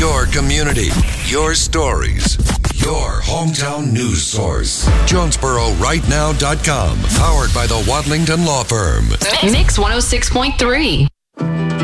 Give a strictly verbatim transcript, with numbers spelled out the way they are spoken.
Your community, your stories, your hometown news source. Jonesboro Right Now dot com. Powered by the Wadlington Law Firm. Mix one oh six point three.